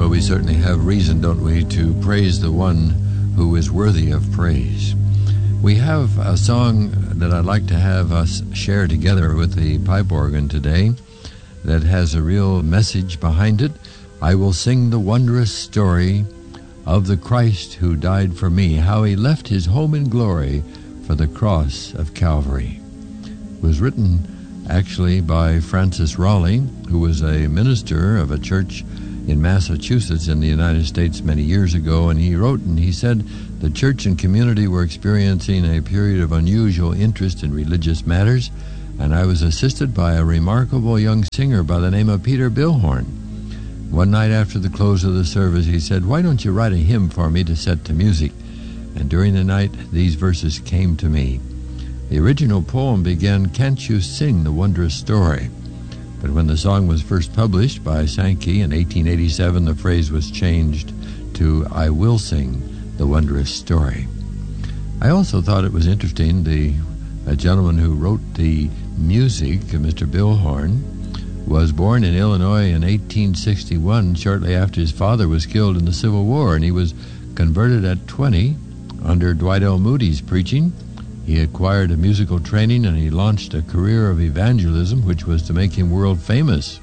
Well, we certainly have reason, don't we, to praise the one who is worthy of praise. We have a song that I'd like to have us share together with the pipe organ today that has a real message behind it. I will sing the wondrous story of the Christ who died for me, how he left his home in glory for the cross of Calvary. It was written actually by Francis Raleigh, who was a minister of a church in Massachusetts in the United States many years ago, and he wrote and he said, the church and community were experiencing a period of unusual interest in religious matters, and I was assisted by a remarkable young singer by the name of Peter Billhorn. One night after the close of the service, he said, why don't you write a hymn for me to set to music? And during the night, these verses came to me. The original poem began, can't you sing the wondrous story? But when the song was first published by Sankey in 1887, the phrase was changed to, I will sing the wondrous story. I also thought it was interesting, a gentleman who wrote the music, Mr. Billhorn, was born in Illinois in 1861, shortly after his father was killed in the Civil War, and he was converted at 20 under Dwight L. Moody's preaching. He acquired a musical training, and he launched a career of evangelism, which was to make him world famous.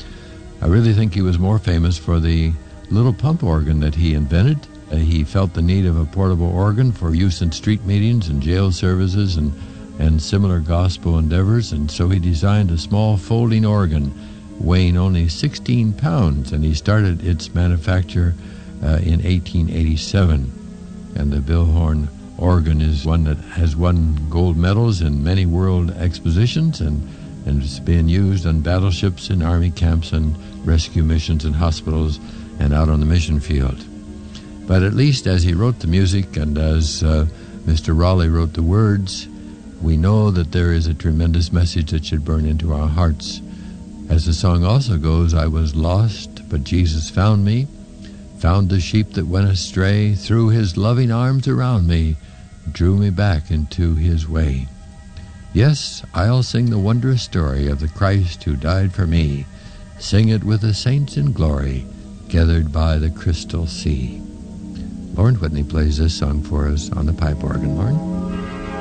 I really think he was more famous for the little pump organ that he invented. He felt the need of a portable organ for use in street meetings and jail services and similar gospel endeavors, and so he designed a small folding organ weighing only 16 pounds, and he started its manufacture in 1887. And the Billhorn organ is one that has won gold medals in many world expositions, and it's been used on battleships, in army camps, and rescue missions, and hospitals, and out on the mission field. But at least as he wrote the music, and as Mr. Raleigh wrote the words, we know that there is a tremendous message that should burn into our hearts. As the song also goes, I was lost, but Jesus found me, found the sheep that went astray, threw his loving arms around me, drew me back into his way. Yes, I'll sing the wondrous story of the Christ who died for me, sing it with the saints in glory, gathered by the crystal sea. Lauren Whitney plays this song for us on the pipe organ. Lauren?